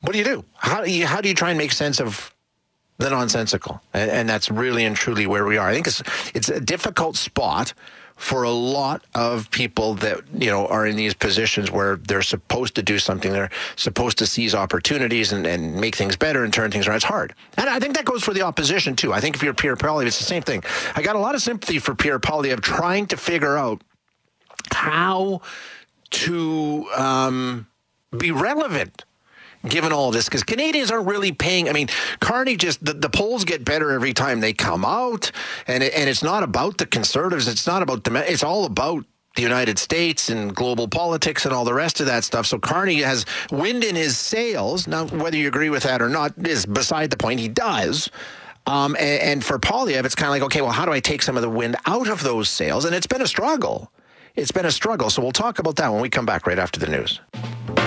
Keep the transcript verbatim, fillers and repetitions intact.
what do you do? How do you, how do you try and make sense of the nonsensical? And, and that's really and truly where we are. I think it's it's a difficult spot for a lot of people that, you know, are in these positions where they're supposed to do something. They're supposed to seize opportunities and, and make things better and turn things around. It's hard. And I think that goes for the opposition, too. I think if you're Pierre Poilievre, it's the same thing. I got a lot of sympathy for Pierre Poilievre trying to figure out how to um, be relevant given all this, because Canadians aren't really paying. I mean, Carney just, the, the polls get better every time they come out, and it, and it's not about the Conservatives. It's not about the, it's all about the United States and global politics and all the rest of that stuff. So Carney has wind in his sails. Now, whether you agree with that or not is beside the point. He does. Um, and, and for Poilievre, it's kind of like, okay, well, how do I take some of the wind out of those sails? And it's been a struggle. It's been a struggle. So we'll talk about that when we come back right after the news.